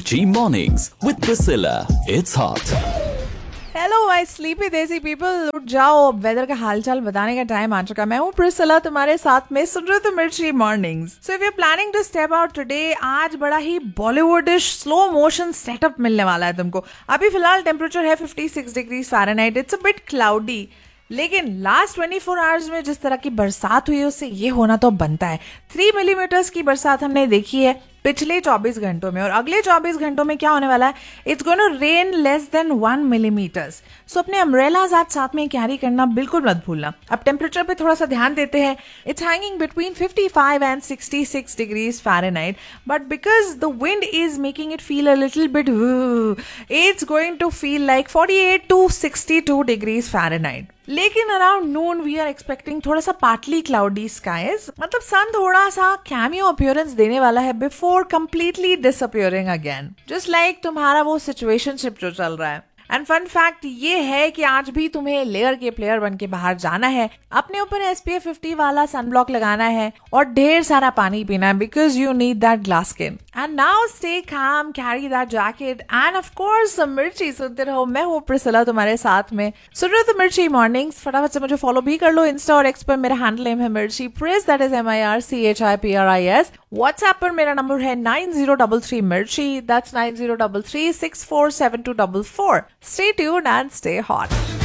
Mirchi Mornings with Priscilla. It's hot. Hello my sleepy देसी people, उठ जाओ, weather का हालचाल बताने का टाइम आ चुका। मैं हूँ प्रिसिला, तुम्हारे साथ में सुन रहे हो तो मिर्ची mornings. So if you are planning to step out today, आज बड़ा ही बॉलीवुडिश स्लो मोशन सेटअप मिलने वाला है तुमको। अभी फिलहाल टेम्परेचर है 56 degree Fahrenheit. It's a bit cloudy, लेकिन लास्ट 24 आवर्स में जिस तरह की बरसात हुई है उससे ये होना तो बनता है। 3 मिलीमीटर्स की बरसात हमने देखी है पिछले 24 घंटों में, और अगले 24 घंटों में क्या होने वाला है, it's going to rain less than 1 millimetres. सो अपने अम्ब्रेलाज आज साथ में कैरी करना बिल्कुल मत भूलना। अब टेम्परेचर पे थोड़ा सा ध्यान देते हैं। It's hanging between 55 and 66 degrees Fahrenheit, but because the wind is making it feel a little bit, it's going to feel like 48 to 62 degrees Fahrenheit. लेकिन around Noon we are expecting थोड़ा सा partly cloudy skies, मतलब सन थोड़ा सा cameo appearance देने वाला है before completely disappearing again, just like तुम्हारा वो सिचुएशनशिप जो चल रहा है। एंड फन फैक्ट ये है कि आज भी तुम्हें लेयर के प्लेयर बन के बाहर जाना है, अपने ऊपर SPF 50 वाला सनब्लॉक लगाना है और ढेर सारा पानी पीना है, because you need that glass skin. And now stay calm, carry that jacket end of course मिर्ची सुनते रहो। मैं हूँ प्रिसिला, तुम्हारे साथ में सुन रहे हो तो मिर्ची मॉर्निंग्स। फटाफट से मुझे फॉलो भी कर लो इंस्टा और एक्स पर। मेरा हैंडल नेम है मिर्ची प्रिस, दैट इज MIRCHIPRIS। व्हाट्सएप पर मेरा नंबर है 9033 मिर्ची, that's 9033 647244। Stay tuned and stay hot.